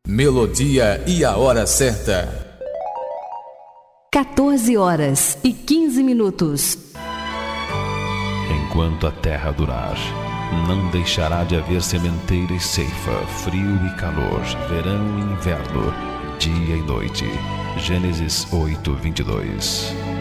Melodia e a hora certa. 14h15. Enquanto a terra durar, não deixará de haver sementeira e ceifa, frio e calor, verão e inverno, dia e noite. Gênesis 8:22.